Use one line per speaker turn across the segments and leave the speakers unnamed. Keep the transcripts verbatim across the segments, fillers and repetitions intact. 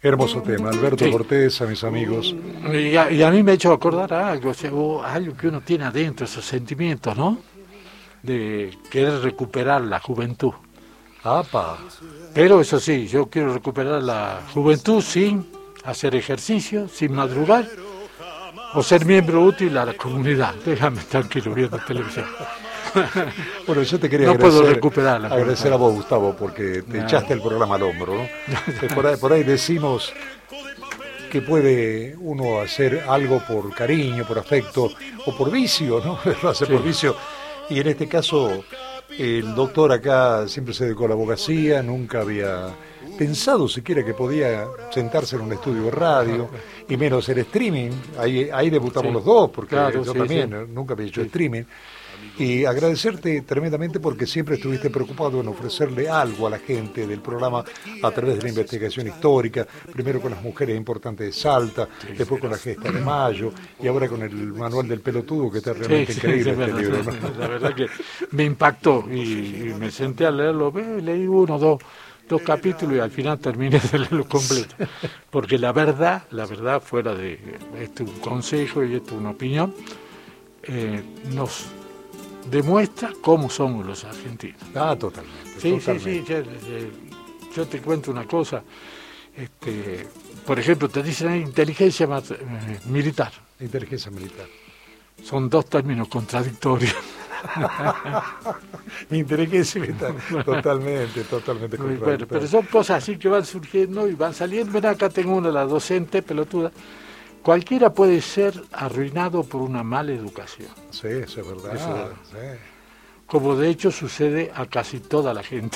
Hermoso tema, Alberto
Sí.
Cortés, a mis amigos.
Y a, y a mí me ha hecho acordar a algo, o sea, o algo que uno tiene adentro, esos sentimientos, ¿no? De querer recuperar la juventud.
¡Apa!
Pero eso sí, yo quiero recuperar la juventud sin hacer ejercicio, sin madrugar, o ser miembro útil a la comunidad. Déjame tranquilo viendo televisión.
Bueno, yo te quería
No
agradecer,
puedo recuperarla.
agradecer a vos, Gustavo, porque te
No.
echaste el programa al hombro, ¿no? Por ahí, por ahí decimos que puede uno hacer algo por cariño, por afecto o por vicio, ¿no? Lo hace
Sí.
por vicio. Y en este caso, el doctor acá siempre se dedicó a la abogacía, nunca había pensado siquiera que podía sentarse en un estudio de radio, y menos el streaming. Ahí, ahí debutamos
Sí.
los dos, porque
Claro,
yo
sí,
también
sí.
eh, nunca había hecho
Sí.
streaming. Y agradecerte tremendamente porque siempre estuviste preocupado en ofrecerle algo a la gente del programa a través de la investigación histórica, primero con las mujeres importantes de Salta, después con la gesta de Mayo y ahora con el manual del pelotudo, que está realmente
Sí, sí,
increíble
sí,
este
verdad,
libro,
sí,
¿no?
la verdad que me impactó y, y me senté a leerlo, ve, leí uno, dos, dos capítulos y al final terminé de leerlo completo, porque la verdad, la verdad fuera de esto un consejo y esto una opinión, eh, nos demuestra cómo somos los argentinos.
Ah, totalmente.
Sí,
totalmente.
sí, sí, yo, yo- yo te cuento una cosa, este, por ejemplo, te dicen ahí inteligencia mat- eh, militar,
Inteligencia militar.
son dos términos contradictorios.
Inteligencia militar. Totalmente, totalmente
Muy bueno,
contradictorio.
pero son cosas así que van surgiendo y van saliendo. Ven acá tengo una, la docente pelotuda. Cualquiera puede ser arruinado por una mala educación,
Sí, eso es verdad.
Eso
sí.
como de hecho sucede a casi toda la gente.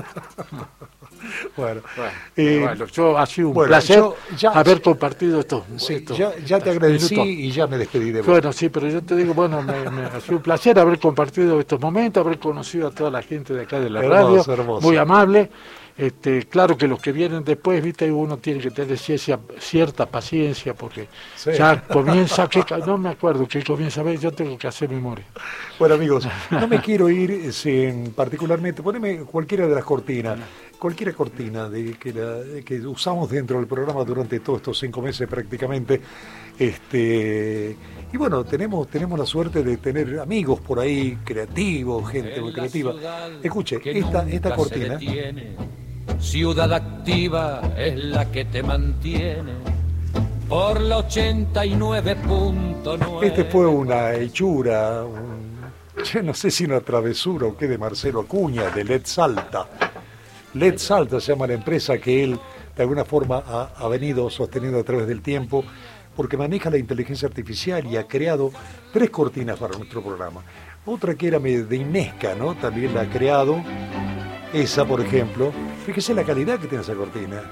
Bueno,
Bueno,
eh,
bueno, yo ha sido un
bueno,
placer
yo ya-
haber compartido estos,
sí,
estos-
ya, ya te
estos
agradecí
minutos.
y ya me despedí de vos.
Bueno, sí, pero yo te digo, bueno, me, me ha sido un placer haber compartido estos momentos, haber conocido a toda la gente de acá de la
Hermoso,
radio,
hermoso.
muy amable. Este, claro que los que vienen después, viste, uno tiene que tener cierta, cierta paciencia porque
Sí.
ya comienza, que, no me acuerdo que comienza a ver, yo tengo que hacer memoria.
Bueno, amigos, no me quiero ir sin particularmente, poneme cualquiera de las cortinas, cualquiera cortina de que, la, de que usamos dentro del programa durante todos estos cinco meses prácticamente. Este, y bueno, tenemos, tenemos la suerte de tener amigos por ahí, creativos, gente muy creativa. Escuche, esta, esta cortina.
Ciudad activa es la que te mantiene por la ochenta y nueve punto nueve.
Este fue una hechura, un, yo no sé si una travesura o qué, de Marcelo Acuña, de Led Salta. Led Salta se llama la empresa que él de alguna forma ha, ha venido sosteniendo a través del tiempo, porque maneja la inteligencia artificial y ha creado tres cortinas para nuestro programa. Otra que era de Inesca, ¿no? También la ha creado. Esa, por ejemplo. Fíjese la calidad que tiene esa cortina.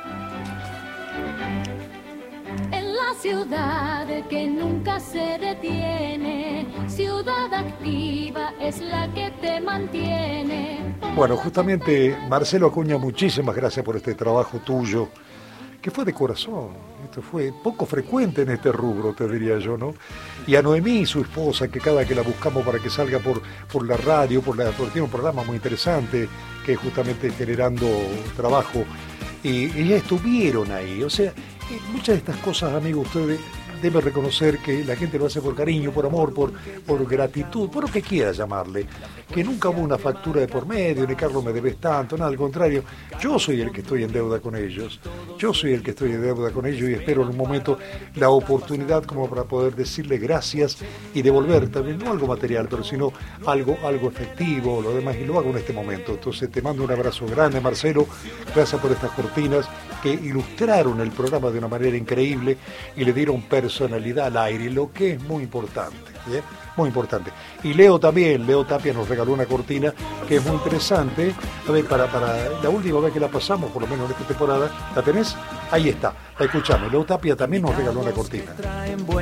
En la ciudad que nunca se detiene, ciudad activa es la que te mantiene.
Bueno, justamente, Marcelo Acuña, muchísimas gracias por este trabajo tuyo, que fue de corazón. Esto fue poco frecuente en este rubro, te diría yo, ¿no? Y a Noemí, su esposa, que cada que la buscamos para que salga por, por la radio, por la, porque tiene un programa muy interesante, que es justamente generando trabajo, y, y ya estuvieron ahí. O sea, eh, muchas de estas cosas, amigos, ustedes deben reconocer que la gente lo hace por cariño, por amor, por, por gratitud, por lo que quiera llamarle, que nunca hubo una factura de por medio, ni Carlos me debes tanto, nada, al contrario, yo soy el que estoy en deuda con ellos, yo soy el que estoy en deuda con ellos y espero en un momento la oportunidad como para poder decirle gracias y devolver también, no algo material, pero sino algo, algo efectivo, lo demás, y lo hago en este momento. Entonces te mando un abrazo grande, Marcelo, gracias por estas cortinas que ilustraron el programa de una manera increíble y le dieron personalidad al aire, lo que es muy importante, ¿bien? Muy importante. Y Leo también, Leo Tapia nos regaló una cortina que es muy interesante. A ver, para, para la última vez que la pasamos, por lo menos en esta temporada, ¿la tenés? Ahí está, la escuchamos. Leo Tapia también nos regaló una cortina.